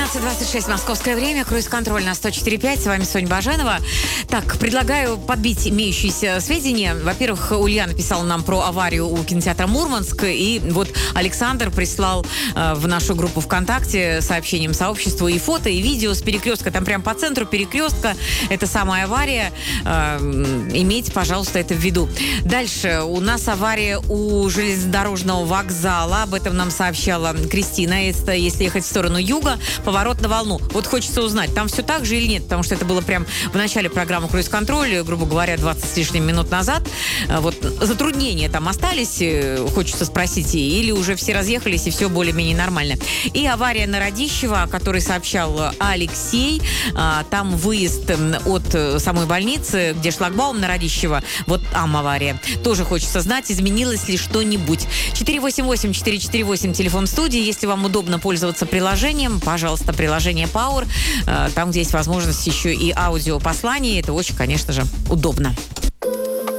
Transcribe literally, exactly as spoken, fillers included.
семнадцать двадцать шесть московское время. Круиз-контроль на сто четыре пять. С вами Соня Баженова. Так, предлагаю подбить имеющиеся сведения. Во-первых, Ульяна писала нам про аварию у кинотеатра «Мурманск». И вот Александр прислал э, в нашу группу ВКонтакте сообщением сообществу и фото, и видео с перекрестка. Там прям по центру перекрестка. Это самая авария. Э, имейте, пожалуйста, это в виду. Дальше. У нас авария у железнодорожного вокзала. Об этом нам сообщала Кристина. Это если ехать в сторону юга, поворот на волну. Вот хочется узнать, там все так же или нет, потому что это было прям в начале программы «Круиз-контроль», грубо говоря, двадцать с лишним минут назад. Вот затруднения там остались, хочется спросить, или уже все разъехались и все более-менее нормально. И авария на Радищево, о которой сообщал Алексей. Там выезд от самой больницы, где шлагбаум на Радищево, вот там авария. Тоже хочется знать, изменилось ли что-нибудь. четыре восемь восемь четыре четыре восемь, телефон студии. Если вам удобно пользоваться приложением, пожалуйста, приложение Power. Там, где есть возможность еще и аудиопослания. Это очень, конечно же, удобно.